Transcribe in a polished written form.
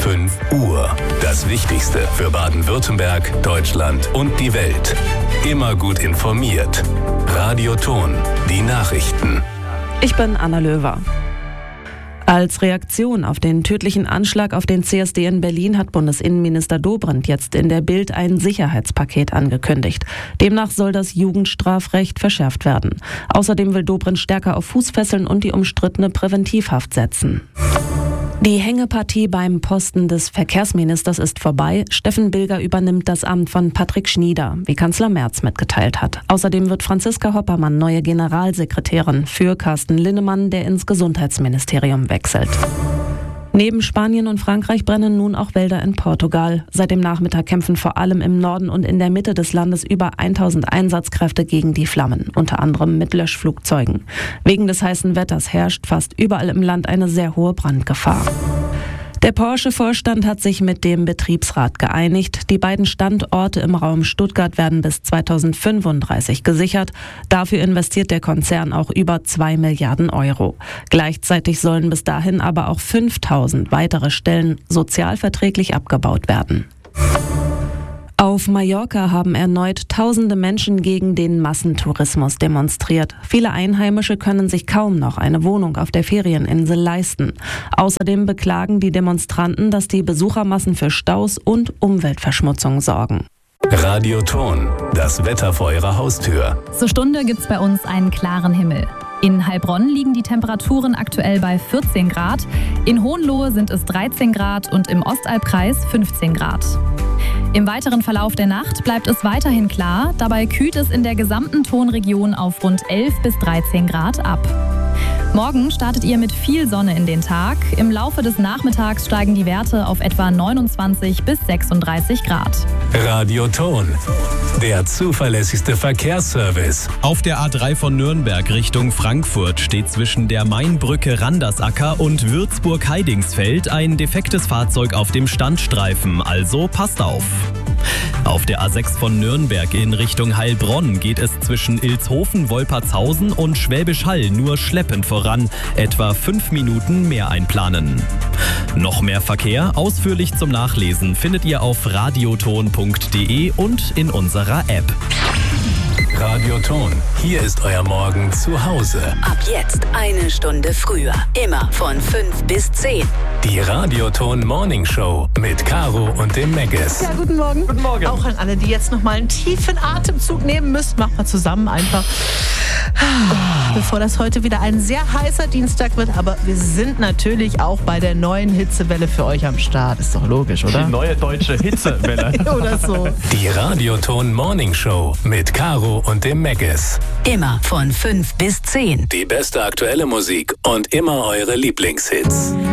5 Uhr. Das Wichtigste für Baden-Württemberg, Deutschland und die Welt. Immer gut informiert. Radio Ton, die Nachrichten. Ich bin Anna Löwer. Als Reaktion auf den tödlichen Anschlag auf den CSD in Berlin hat Bundesinnenminister Dobrindt jetzt in der Bild ein Sicherheitspaket angekündigt. Demnach soll das Jugendstrafrecht verschärft werden. Außerdem will Dobrindt stärker auf Fußfesseln und die umstrittene Präventivhaft setzen. Die Hängepartie beim Posten des Verkehrsministers ist vorbei. Steffen Bilger übernimmt das Amt von Patrick Schnieder, wie Kanzler Merz mitgeteilt hat. Außerdem wird Franziska Hoppermann neue Generalsekretärin für Carsten Linnemann, der ins Gesundheitsministerium wechselt. Neben Spanien und Frankreich brennen nun auch Wälder in Portugal. Seit dem Nachmittag kämpfen vor allem im Norden und in der Mitte des Landes über 1000 Einsatzkräfte gegen die Flammen, unter anderem mit Löschflugzeugen. Wegen des heißen Wetters herrscht fast überall im Land eine sehr hohe Brandgefahr. Der Porsche-Vorstand hat sich mit dem Betriebsrat geeinigt. Die beiden Standorte im Raum Stuttgart werden bis 2035 gesichert. Dafür investiert der Konzern auch über 2 Milliarden Euro. Gleichzeitig sollen bis dahin aber auch 5000 weitere Stellen sozialverträglich abgebaut werden. Auf Mallorca haben erneut tausende Menschen gegen den Massentourismus demonstriert. Viele Einheimische können sich kaum noch eine Wohnung auf der Ferieninsel leisten. Außerdem beklagen die Demonstranten, dass die Besuchermassen für Staus und Umweltverschmutzung sorgen. Radio Ton, das Wetter vor Ihrer Haustür. Zur Stunde gibt's bei uns einen klaren Himmel. In Heilbronn liegen die Temperaturen aktuell bei 14 Grad, in Hohenlohe sind es 13 Grad und im Ostalbkreis 15 Grad. Im weiteren Verlauf der Nacht bleibt es weiterhin klar, dabei kühlt es in der gesamten Tonregion auf rund 11 bis 13 Grad ab. Morgen startet ihr mit viel Sonne in den Tag. Im Laufe des Nachmittags steigen die Werte auf etwa 29 bis 36 Grad. Radio Ton, der zuverlässigste Verkehrsservice. Auf der A3 von Nürnberg Richtung Frankfurt steht zwischen der Mainbrücke Randersacker und Würzburg-Heidingsfeld ein defektes Fahrzeug auf dem Standstreifen, also passt auf. Auf der A6 von Nürnberg in Richtung Heilbronn geht es zwischen Ilshofen, Wolpertshausen und Schwäbisch Hall nur schleppend voran, etwa 5 Minuten mehr einplanen. Noch mehr Verkehr, ausführlich zum Nachlesen, findet ihr auf radioton.de und in unserer App. Radio Ton, hier ist euer Morgen zu Hause. Ab jetzt 1 Stunde früher, immer von 5 bis 10. Die Radio Ton Morning Show mit Caro und dem Megges. Ja, guten Morgen. Guten Morgen. Auch an alle, die jetzt noch mal einen tiefen Atemzug nehmen müssen. Macht mal zusammen einfach. Bevor das heute wieder ein sehr heißer Dienstag wird. Aber wir sind natürlich auch bei der neuen Hitzewelle für euch am Start. Ist doch logisch, oder? Die neue deutsche Hitzewelle. Oder so. Die Radio Ton Morning Show mit Caro und dem Megges. Immer von 5 bis 10. Die beste aktuelle Musik und immer eure Lieblingshits.